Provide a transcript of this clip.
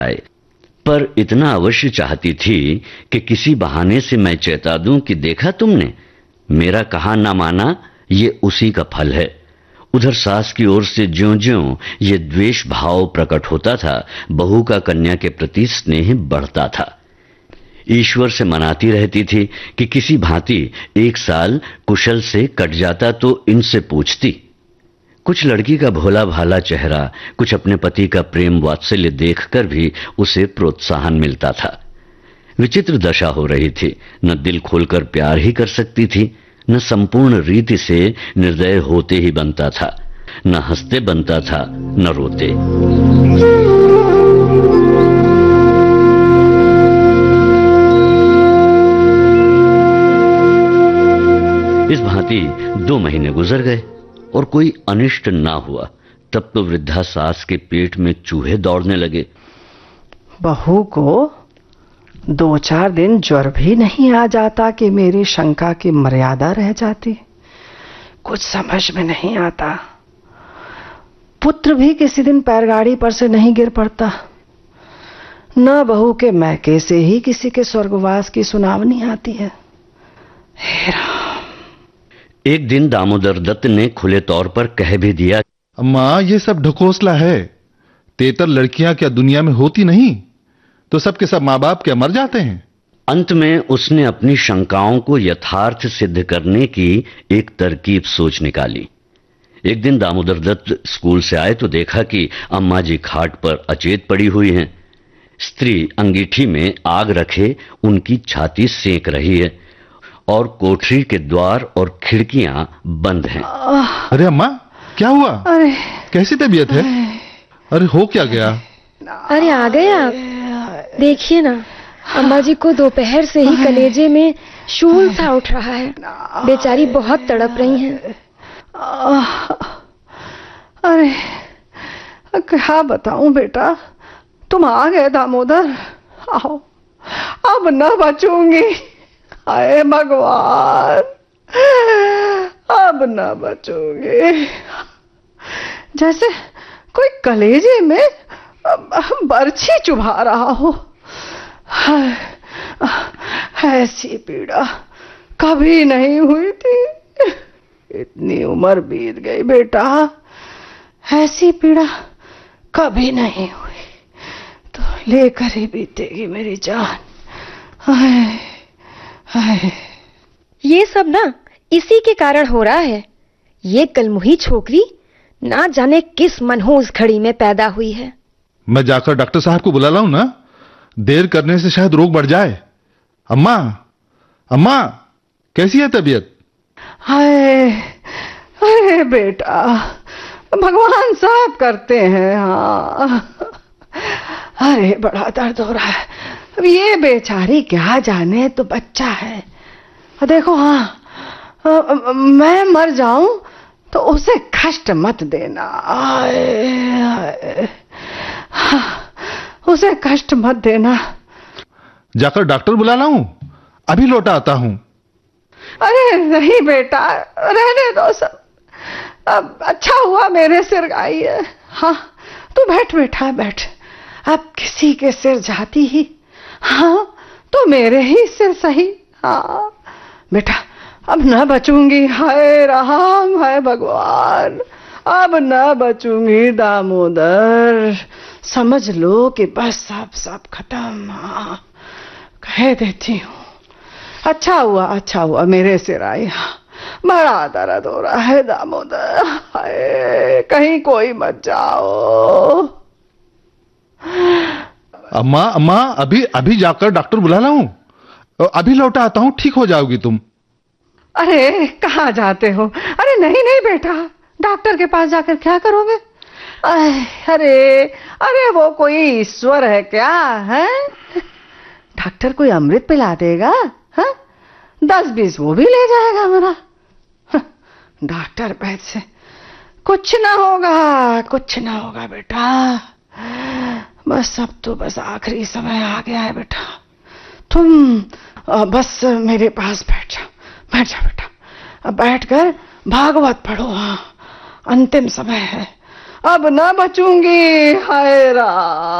आए, पर इतना अवश्य चाहती थी कि किसी बहाने से मैं चेता दूं कि देखा तुमने, मेरा कहा ना माना, ये उसी का फल है। उधर सास की ओर से ज्यों-ज्यों ये द्वेष भाव प्रकट होता था, बहू का कन्या के प्रति स्नेह बढ़ता था। ईश्वर से मनाती रहती थी कि किसी भांति एक साल कुशल से कट जाता तो इनसे पूछती। कुछ लड़की का भोला भाला चेहरा, कुछ अपने पति का प्रेम वात्सल्य देखकर भी उसे प्रोत्साहन मिलता था। विचित्र दशा हो रही थी, न दिल खोलकर प्यार ही कर सकती थी, न संपूर्ण रीति से निर्दय होते ही बनता था, न हंसते बनता था, न रोते। इस भांति 2 महीने गुजर गए और कोई अनिष्ट ना हुआ। तब तो वृद्धा सास के पेट में चूहे दौड़ने लगे। बहू को 2-4 दिन ज्वर भी नहीं आ जाता कि मेरी शंका की मर्यादा रह जाती। कुछ समझ में नहीं आता। पुत्र भी किसी दिन पैरगाड़ी पर से नहीं गिर पड़ता। न बहू के मैके से ही किसी के स्वर्गवास की सुनावनी आती है। हे राम। एक दिन दामोदर दत्त ने खुले तौर पर कह भी दिया, अम्मा ये सब ढकोसला है। तेतर लड़कियां क्या दुनिया में होती नहीं? तो सबके सब माँ बाप क्या मर जाते हैं? अंत में उसने अपनी शंकाओं को यथार्थ सिद्ध करने की एक तरकीब सोच निकाली। एक दिन दामोदर दत्त स्कूल से आए तो देखा कि अम्मा जी खाट पर अचेत पड़ी हुई हैं। स्त्री अंगीठी में आग रखे उनकी छाती सेंक रही है और कोठरी के द्वार और खिड़कियां बंद हैं। अरे अम्मा क्या हुआ? अरे कैसी तबीयत है? अरे हो क्या गया? अरे आ गए आप। देखिए ना, अम्मा जी को दोपहर से ही कलेजे में शूल सा उठ रहा है। बेचारी बहुत तड़प रही हैं। अरे क्या बताऊं बेटा, तुम आ गए दामोदर। आओ, अब न बचूंगी। हाय भगवान, अब न बचूंगी। जैसे कोई कलेजे में बर्छी चुभा रहा हो। ऐसी पीड़ा कभी नहीं हुई थी। इतनी उम्र बीत गई बेटा, ऐसी पीड़ा कभी नहीं हुई। तो लेकर ही बीतेगी मेरी जान। हाय हाय। ये सब ना इसी के कारण हो रहा है। ये कलमुही छोकरी ना जाने किस मनहूस घड़ी में पैदा हुई है। मैं जाकर डॉक्टर साहब को बुला लाऊं ना? देर करने से शायद रोग बढ़ जाए। अम्मा, अम्मा कैसी है तबीयत? हाय, अरे बेटा, भगवान साहब करते हैं। हाँ, अरे बड़ा दर्द हो रहा है। अब ये बेचारी क्या जाने, तो बच्चा है। देखो, हाँ, मैं मर जाऊं तो उसे कष्ट मत देना। उसे कष्ट मत देना। जाकर डॉक्टर बुला लाऊं? अभी लौटा आता हूं। अरे नहीं बेटा, रहने दो सब। अब अच्छा हुआ मेरे सिर आई है। हाँ, तू बैठ बेटा, बैठ। अब किसी के सिर जाती ही, हाँ, तो मेरे ही सिर सही। हाँ बेटा, अब न बचूंगी। हाय राम, हाय भगवान, अब न बचूंगी दामोदर। समझ लो कि बस सब खत्म। हाँ, कह देती हूँ। अच्छा हुआ मेरे सिर आई। बड़ा दर्द हो रहा है दामोदर। हाय, कहीं कोई मत जाओ। अम्मा, अम्मा अभी जाकर डॉक्टर बुला लाऊं? अभी लौटा आता हूं, ठीक हो जाओगी तुम। अरे कहाँ जाते हो? अरे नहीं नहीं बेटा, डॉक्टर के पास जाकर क्या करोगे? अरे वो कोई ईश्वर है क्या है? डॉक्टर कोई अमृत पिला देगा? 10-20 वो भी ले जाएगा मेरा। डॉक्टर पैसे कुछ ना होगा बेटा। बस अब तो बस आखिरी समय आ गया है बेटा। तुम बस मेरे पास बैठ जा बेटा। अब बैठकर भागवत पढ़ो। हाँ, अंतिम समय है, अब ना बचूंगी। हाय राम।